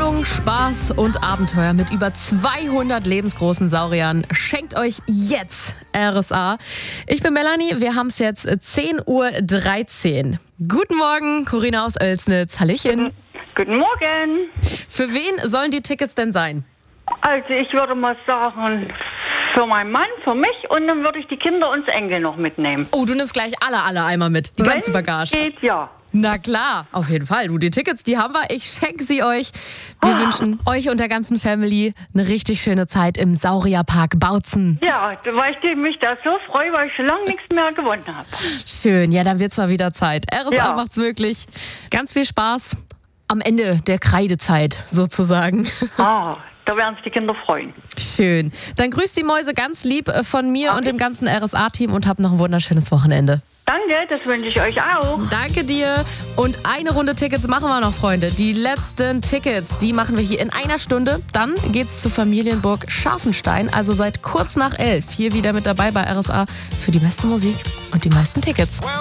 Spannung, Spaß und Abenteuer mit über 200 lebensgroßen Sauriern schenkt euch jetzt RSA. Ich bin Melanie, wir haben es jetzt 10:13 Uhr. Guten Morgen, Corinna aus Oelsnitz. Hallöchen. Guten Morgen. Für wen sollen die Tickets denn sein? Also ich würde mal sagen, für meinen Mann, für mich und dann würde ich die Kinder und das Enkel noch mitnehmen. Oh, du nimmst gleich alle einmal mit, die ganze Bagage. Geht, ja. Na klar, auf jeden Fall. Du, die Tickets, die haben wir. Ich schenke sie euch. Wir wünschen euch und der ganzen Family eine richtig schöne Zeit im Saurierpark Bautzen. Ja, weil ich mich da so freue, weil ich schon lange nichts mehr gewonnen habe. Schön, ja, dann wird's mal wieder Zeit. RSA macht's möglich. Ganz viel Spaß am Ende der Kreidezeit sozusagen. Da werden sich die Kinder freuen. Schön. Dann grüßt die Mäuse ganz lieb von mir und dem ganzen RSA-Team und habt noch ein wunderschönes Wochenende. Danke, das wünsche ich euch auch. Danke dir. Und eine Runde Tickets machen wir noch, Freunde. Die letzten Tickets, die machen wir hier in einer Stunde. Dann geht's zur Familienburg Scharfenstein. Also seid kurz nach 11 hier wieder mit dabei bei RSA für die beste Musik und die meisten Tickets.